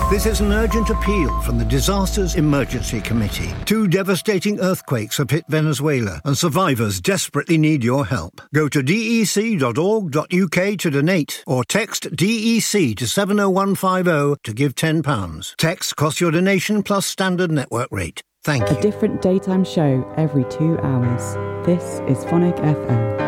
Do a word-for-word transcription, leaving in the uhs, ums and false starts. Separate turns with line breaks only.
This is an urgent appeal from the Disasters Emergency Committee. Two devastating earthquakes have hit Venezuela, and survivors desperately need your help. Go to d e c dot org dot u k to donate, or text D E C to seven oh one five oh to give ten pounds. Text costs your donation plus standard network rate. Thank you.
A different daytime show every two hours. This is Phonic F M.